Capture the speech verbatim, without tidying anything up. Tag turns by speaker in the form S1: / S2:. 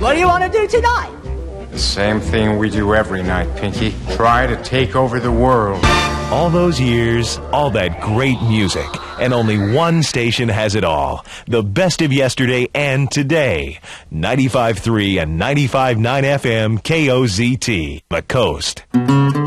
S1: What do you want to do tonight?
S2: The same thing we do every night, Pinky. Try to take over the world.
S3: All those years, all that great music, and only one station has it all. The best of yesterday and today. ninety-five point three and ninety-five point nine F M K O Z T, The Coast.